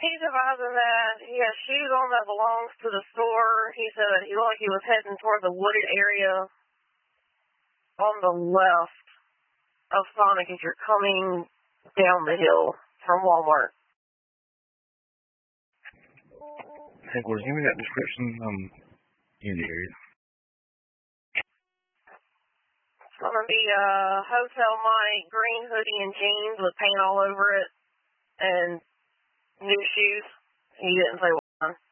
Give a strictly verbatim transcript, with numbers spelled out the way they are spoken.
He's advising that he has shoes on that belongs to the store. He said that he looked like he was heading toward the wooded area on the left of Sonic as you're coming down the hill from Walmart. Headquarters, give me that description um, in the area. It's going to be a Hotel Mike green hoodie and jeans with paint all over it and new shoes. He didn't say what.